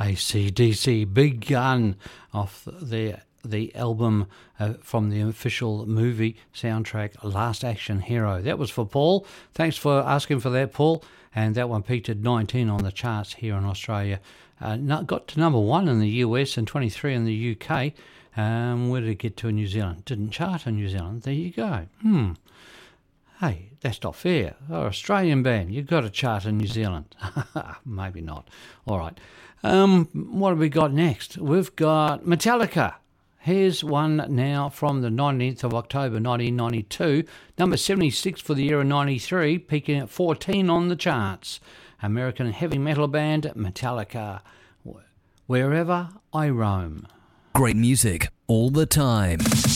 AC/DC, Big Gun, off the album from the official movie soundtrack, Last Action Hero. That was for Paul. Thanks for asking for that, Paul. And that one peaked at 19 on the charts here in Australia. Got to number 1 in the US and 23 in the UK. Where did it get to in New Zealand? Didn't chart in New Zealand. There you go. Hey, that's not fair. Oh, Australian band, you've got a chart in New Zealand. Maybe not. All right. What have we got next? We've got Metallica. Here's one now from the 19th of October 1992. Number 76 for the year of 93, peaking at 14 on the charts. American heavy metal band Metallica. Wherever I Roam. Great music all the time.